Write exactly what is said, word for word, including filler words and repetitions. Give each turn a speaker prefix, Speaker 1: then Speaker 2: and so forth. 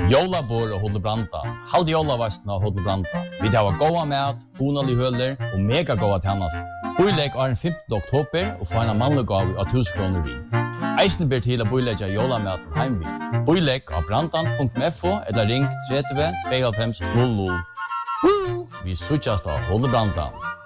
Speaker 1: Jólabor og Hodelbranda. Halt jólavastna og Hodelbranda. Vi har goda mat, honalig høler og mega goda tjänast. Boilegg er den femtende oktober og får en mannlig gav av tusen kroner vi. Eisen ber til å boilegge jólamaten heim vi. Boilegg av brandan punktum f o eller ring tretti tvåoghalvfems null null. Vi suttjast av Hodelbranda.